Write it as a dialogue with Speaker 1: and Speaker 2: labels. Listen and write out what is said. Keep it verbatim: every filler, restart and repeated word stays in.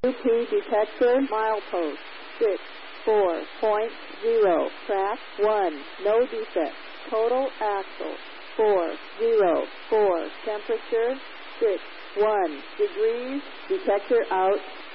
Speaker 1: U P detector milepost six four point zero. Track one. No defect. Total axle four zero four. Temperature six one degrees. Detector out.